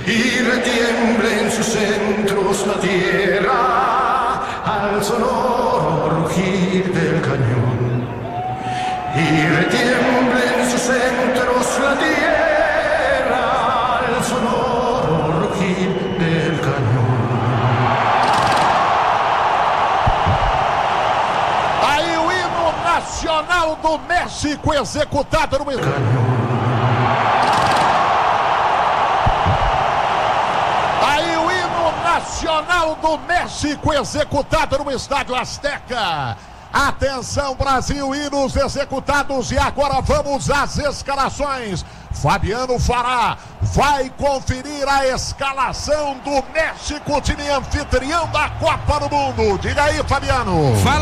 y retiembla en sus centros la tierra al sonoro rugir del cañón. Y retiembla en sus centros la tierra al sonoro rugir del cañón. Aí o hino nacional do México executado no cañón. Aí o hino nacional do México executado no Estádio Azteca. Atenção, Brasil, hinos executados e agora vamos às escalações. Fabiano Fará vai conferir a escalação do México, time anfitrião da Copa do Mundo. Diga aí, Fabiano.